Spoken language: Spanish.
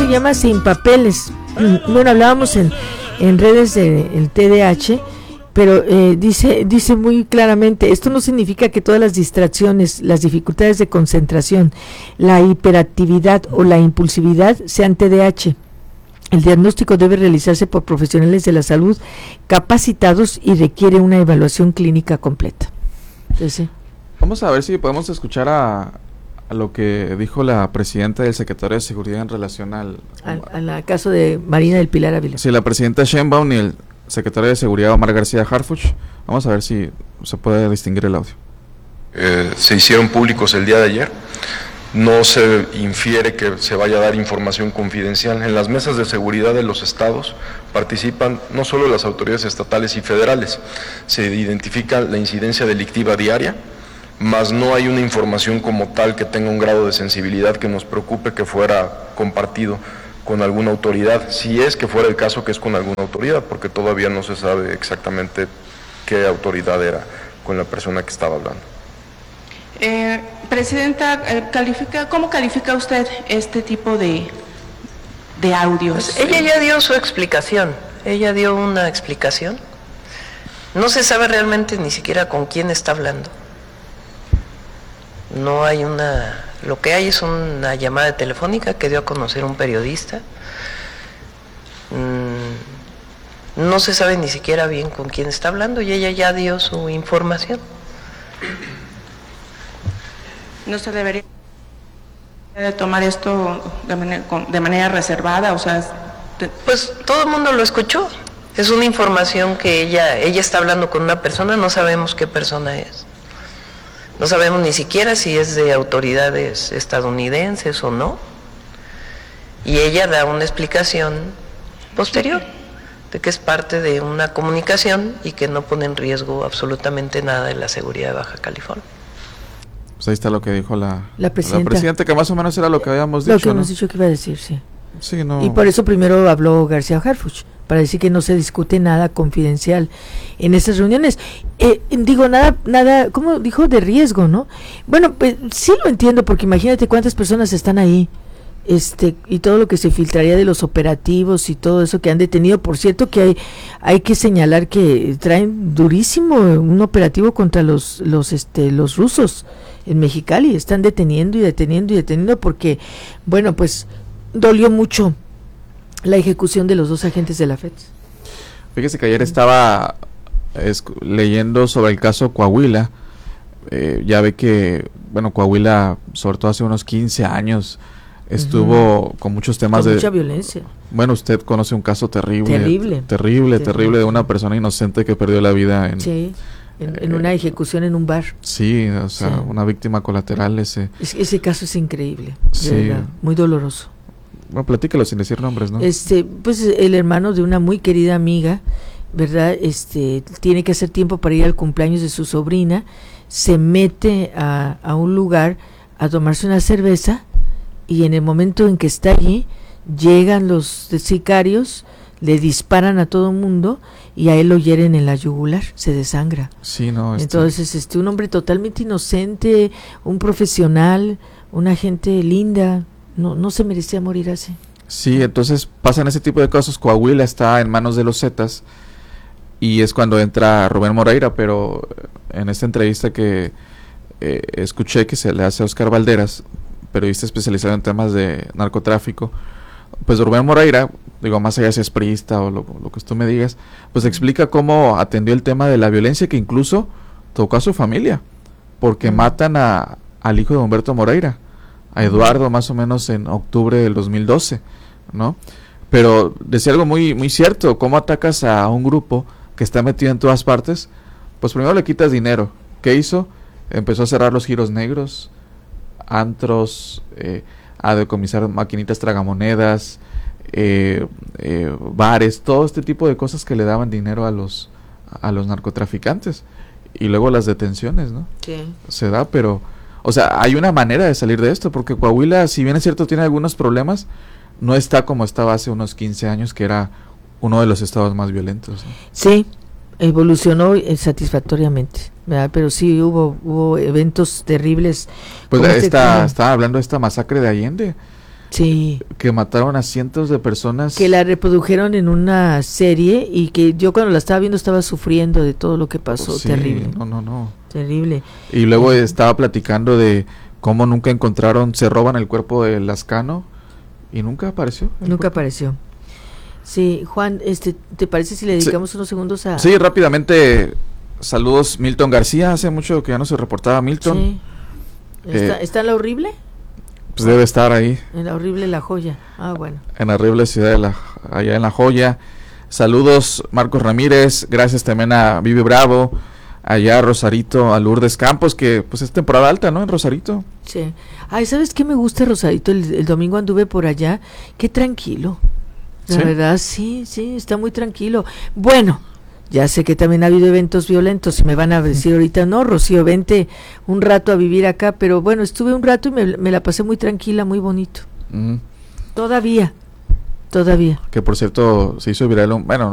se llama Sin Papeles. Bueno, hablábamos en redes del TDAH, pero dice muy claramente, esto no significa que todas las distracciones, las dificultades de concentración, la hiperactividad o la impulsividad sean TDAH. El diagnóstico debe realizarse por profesionales de la salud capacitados y requiere una evaluación clínica completa. Entonces, vamos a ver si podemos escuchar a lo que dijo la presidenta del Secretario de Seguridad en relación al caso de Marina del Pilar Ávila. Sí, la presidenta Sheinbaum y el secretario de Seguridad Omar García Harfuch. Vamos a ver si se puede distinguir el audio. Se hicieron públicos el día de ayer. No se infiere que se vaya a dar información confidencial. En las mesas de seguridad de los estados participan no solo las autoridades estatales y federales, se identifica la incidencia delictiva diaria, mas no hay una información como tal que tenga un grado de sensibilidad que nos preocupe que fuera compartido con alguna autoridad, si es que fuera el caso que es con alguna autoridad, porque todavía no se sabe exactamente qué autoridad era con la persona que estaba hablando. Presidenta, ¿cómo califica usted este tipo de audios? Pues ella ya dio su explicación, ella dio una explicación. No se sabe realmente ni siquiera con quién está hablando. No hay lo que hay es una llamada telefónica que dio a conocer un periodista. No se sabe ni siquiera bien con quién está hablando y ella ya dio su información. ¿No se debería tomar esto de manera reservada? O sea, pues todo el mundo lo escuchó. Es una información que ella está hablando con una persona, no sabemos qué persona es. No sabemos ni siquiera si es de autoridades estadounidenses o no. Y ella da una explicación posterior de que es parte de una comunicación y que no pone en riesgo absolutamente nada de la seguridad de Baja California. Pues ahí está lo que dijo la presidenta, que más o menos era lo que habíamos dicho. Lo que hemos dicho que iba a decir, sí. Sí, no. Y por eso primero habló García Harfuch, para decir que no se discute nada confidencial en esas reuniones. Nada, ¿cómo dijo? De riesgo, ¿no? Bueno, pues sí lo entiendo, porque imagínate cuántas personas están ahí, y todo lo que se filtraría de los operativos y todo eso que han detenido. Por cierto que hay que señalar que traen durísimo un operativo contra los rusos en Mexicali. Están deteniendo porque, bueno, pues dolió mucho la ejecución de los 2 agentes de la FED. Fíjese que ayer estaba leyendo sobre el caso Coahuila. Ya ve que, bueno, Coahuila, sobre todo hace unos 15 años, estuvo con muchos temas con mucha violencia. Bueno, usted conoce un caso terrible terrible de una persona inocente que perdió la vida en una ejecución en un bar. Sí, o sea, sí. Una víctima colateral. Ese caso es increíble, sí. Verdad, muy doloroso. Bueno, platícalo sin decir nombres, ¿no? Pues el hermano de una muy querida amiga, ¿verdad? Tiene que hacer tiempo para ir al cumpleaños de su sobrina, se mete a un lugar a tomarse una cerveza, y en el momento en que está allí, llegan los sicarios, le disparan a todo mundo y a él lo hieren en la yugular, se desangra. Sí, no. Entonces, un hombre totalmente inocente, un profesional, una gente linda, no se merecía morir así. Sí, entonces pasan ese tipo de cosas. Coahuila está en manos de los Zetas y es cuando entra Rubén Moreira, pero en esta entrevista que escuché que se le hace a Oscar Valderas, periodista especializado en temas de narcotráfico, pues Rubén Moreira, digo, más allá si es priista o lo que tú me digas, pues explica cómo atendió el tema de la violencia que incluso tocó a su familia, porque matan al hijo de Humberto Moreira, a Eduardo, más o menos en octubre del 2012, ¿no? Pero decía algo muy, muy cierto: ¿cómo atacas a un grupo que está metido en todas partes? Pues primero le quitas dinero. ¿Qué hizo? Empezó a cerrar los giros negros, antros, a decomisar maquinitas tragamonedas, bares, todo este tipo de cosas que le daban dinero a los narcotraficantes. Y luego las detenciones, ¿no? Sí. Se da, pero, o sea, hay una manera de salir de esto, porque Coahuila, si bien es cierto, tiene algunos problemas, no está como estaba hace unos 15 años, que era uno de los estados más violentos, ¿no? Sí, evolucionó satisfactoriamente, ¿verdad? Pero sí hubo eventos terribles. Pues estaba hablando de esta masacre de Allende. Sí. Que mataron a cientos de personas. Que la reprodujeron en una serie y que yo cuando la estaba viendo estaba sufriendo de todo lo que pasó. Sí, terrible. No. Terrible. Y luego estaba platicando de cómo nunca encontraron, se roban el cuerpo de Lascano y nunca apareció. Nunca apareció. Sí, Juan, ¿te parece si le dedicamos unos segundos a...? Sí, rápidamente, saludos Milton García, hace mucho que ya no se reportaba Milton. Sí. ¿Está en La Horrible? Pues debe estar ahí. En La Horrible, La Joya. Ah, bueno. En la horrible ciudad allá en La Joya. Saludos Marcos Ramírez, gracias también a Vivi Bravo, allá a Rosarito, a Lourdes Campos, que pues es temporada alta, ¿no? En Rosarito. Sí. Ay, ¿sabes qué me gusta Rosarito? El domingo anduve por allá. Qué tranquilo. La verdad, sí, está muy tranquilo. Bueno, ya sé que también ha habido eventos violentos y me van a decir ahorita, no, Rocío, vente un rato a vivir acá, pero bueno, estuve un rato y me la pasé muy tranquila, muy bonito. Todavía. Que por cierto se hizo viral, bueno,